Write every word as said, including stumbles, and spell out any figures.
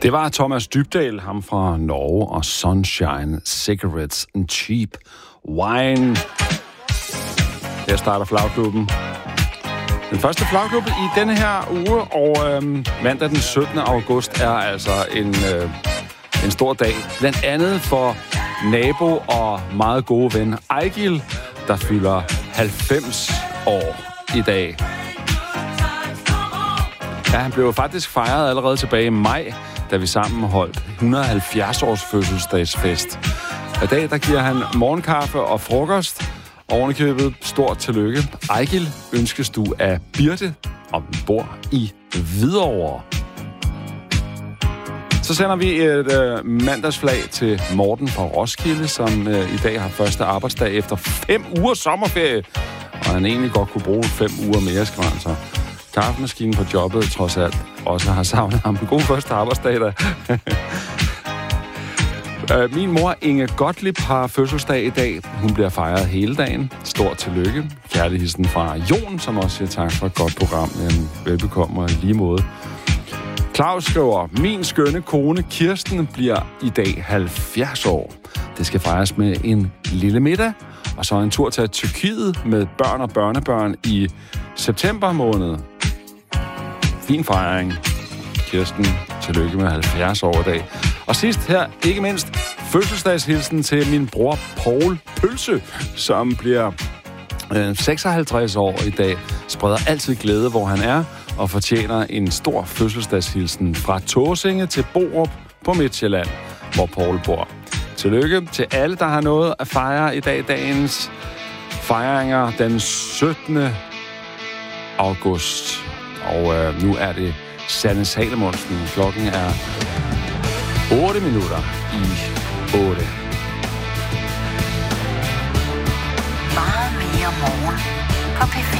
Det var Thomas Dybdahl, ham fra Norge, og Sunshine, Cigarettes and Cheap Wine. Her starter Flagklubben. Den første Flagklub i denne her uge, og øhm, mandag den syttende august er altså en, øh, en stor dag. Blandt andet for nabo og meget gode ven Ejgil, der fylder halvfems år i dag. Ja, han blev faktisk fejret allerede tilbage i maj, da vi sammen holdt et hundrede og halvfjerds års fødselsdagsfest. I dag der giver han morgenkaffe og frokost. Ovenikøbet stort tillykke. Ejgil ønskes du af Birte, og vi bor i Hvidovre. Så sender vi et øh, mandagsflag til Morten fra Roskilde, som øh, i dag har første arbejdsdag efter fem uger sommerferie. Og han egentlig godt kunne bruge fem uger mere, skriver han så. Kaffemaskinen på jobbet, trods alt, også har savnet ham. En god første arbejdsdag, da. Min mor, Inge Gottlieb, har fødselsdag i dag. Hun bliver fejret hele dagen. Stort tillykke. Kærlig hilsen fra Jon, som også siger tak for et godt program. En velbekomme og lige måde. Claus skriver, min skønne kone Kirsten bliver i dag halvfjerds år. Det skal fejres med en lille middag, og så en tur til Tyrkiet med børn og børnebørn i september måned. Fin fejring. Kirsten, tillykke med halvfjerds år i dag. Og sidst her, ikke mindst, fødselsdagshilsen til min bror Paul Pølse, som bliver øh, seksoghalvtreds år i dag. Spreder altid glæde, hvor han er, og fortjener en stor fødselsdagshilsen fra Tåsinge til Borup på Midtjylland, hvor Paul bor. Tillykke til alle, der har noget at fejre i dag. Dagens fejringer den syttende august. Og øh, nu er det Sanne Salomonsen. Klokken er otte minutter i otte. Meget mere morgen på P fem.